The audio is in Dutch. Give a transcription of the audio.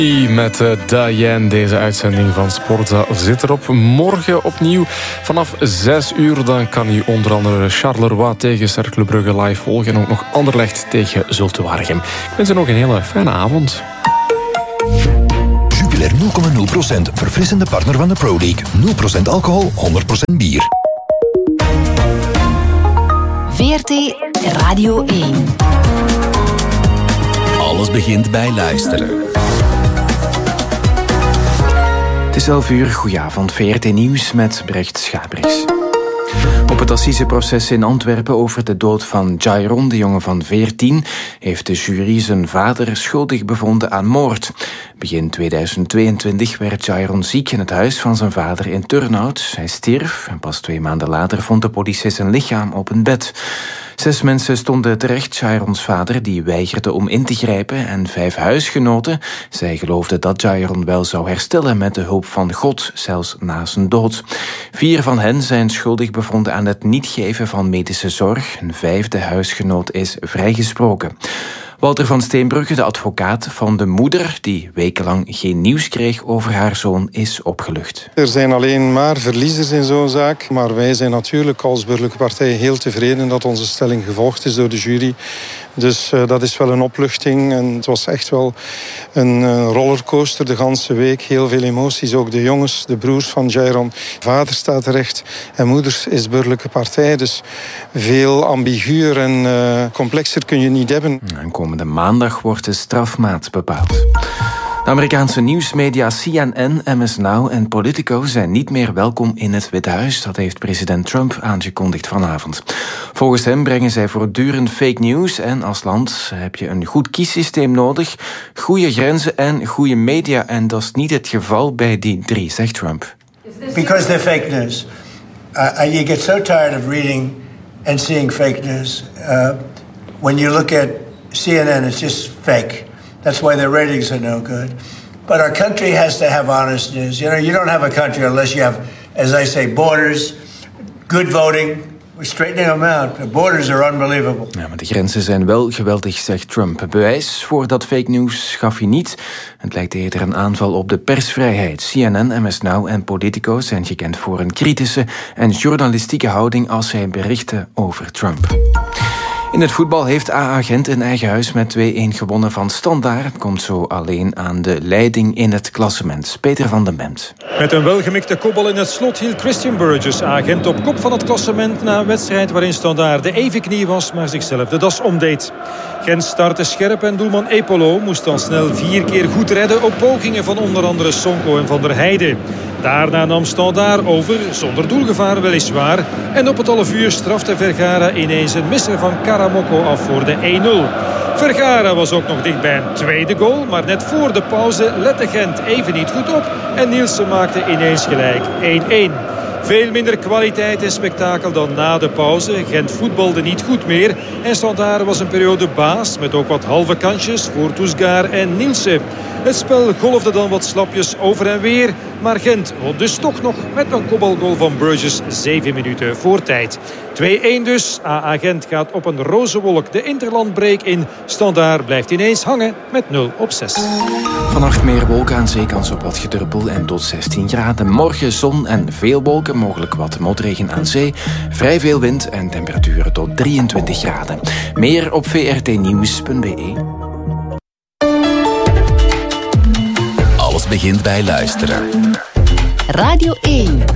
Met Diane, deze uitzending van Sporza zit erop. Morgen opnieuw vanaf 6 uur. Dan kan u onder andere Charleroi tegen Cercle Brugge live volgen. En ook nog Anderlecht tegen Zulte Waregem. Ik wens u nog een hele fijne avond. Jupiler 0,0%. Verfrissende partner van de Pro League. 0% alcohol, 100% bier. VRT Radio 1. Alles begint bij luisteren. Het is 11 uur, goedenavond, VRT Nieuws met Brecht Schabriks. Op het assiseproces in Antwerpen over de dood van Jairon, de jongen van 14, heeft de jury zijn vader schuldig bevonden aan moord. Begin 2022 werd Jairon ziek in het huis van zijn vader in Turnhout. Hij stierf en pas 2 maanden later vond de politie zijn lichaam op een bed. 6 mensen stonden terecht, Jairons vader, die weigerde om in te grijpen, en 5 huisgenoten. Zij geloofden dat Jairon wel zou herstellen met de hulp van God, zelfs na zijn dood. 4 van hen zijn schuldig bevonden aan het niet geven van medische zorg. Een 5e huisgenoot is vrijgesproken. Walter van Steenbrugge, de advocaat van de moeder, die wekenlang geen nieuws kreeg over haar zoon, is opgelucht. Er zijn alleen maar verliezers in zo'n zaak. Maar wij zijn natuurlijk als burgerlijke partij heel tevreden dat onze stelling gevolgd is door de jury. Dus dat is wel een opluchting. En het was echt wel een rollercoaster de ganse week. Heel veel emoties. Ook de jongens, de broers van Jairon. Vader staat terecht en moeder is burgerlijke partij. Dus veel ambiguur en complexer kun je niet hebben. En komende maandag wordt de strafmaat bepaald. De Amerikaanse nieuwsmedia CNN, MS Now en Politico zijn niet meer welkom in het Witte Huis. Dat heeft president Trump aangekondigd vanavond. Volgens hem brengen zij voortdurend fake news en als land heb je een goed kiessysteem nodig, goede grenzen en goede media. En dat is niet het geval bij die 3, zegt Trump. Because they're fake news. You get so tired of reading and seeing fake news. When you look at CNN, it's just fake. That's why their ratings are no good. But our country has to have honest news. You know, you don't have a country unless you have, as I say, borders, good voting. We're straightening them out. The borders are unbelievable. Ja, maar de grenzen zijn wel geweldig, zegt Trump. Bewijs voor dat fake news gaf hij niet. Het lijkt eerder een aanval op de persvrijheid. CNN, MS Now en Politico zijn gekend voor een kritische en journalistieke houding als zij berichten over Trump. In het voetbal heeft AA Gent in eigen huis met 2-1 gewonnen van Standaard. Komt zo alleen aan de leiding in het klassement. Peter van den Bemt. Met een welgemikte kopbal in het slot hield Christian Burgess AA Gent op kop van het klassement na een wedstrijd waarin Standaard de evenknie was, maar zichzelf de das omdeed. Gent startte scherp en doelman Epolo moest dan snel 4 keer goed redden op pogingen van onder andere Sonko en Van der Heijden. Daarna nam Standaard over, zonder doelgevaar weliswaar. En op het half uur strafte Vergara ineens een misser van Karamoko af voor de 1-0. Vergara was ook nog dicht bij een tweede goal, maar net voor de pauze lette Gent even niet goed op en Nielsen maakte ineens gelijk 1-1. Veel minder kwaliteit en spektakel dan na de pauze. Gent voetbalde niet goed meer en Standaard was een periode baas met ook wat halve kansjes voor Toesgaar en Nielsen. Het spel golfde dan wat slapjes over en weer, maar Gent won dus toch nog met een kopbalgoal van Burgess 7 minuten voor tijd. 2-1 dus. AA Gent gaat op een roze wolk de interlandbreak in. Standaard blijft ineens hangen met 0-6. Vannacht meer wolken, aan zee kans op wat gedruppel en tot 16 graden. Morgen zon en veel wolken, mogelijk wat motregen aan zee. Vrij veel wind en temperaturen tot 23 graden. Meer op vrtnieuws.be. Alles begint bij luisteren. Radio 1.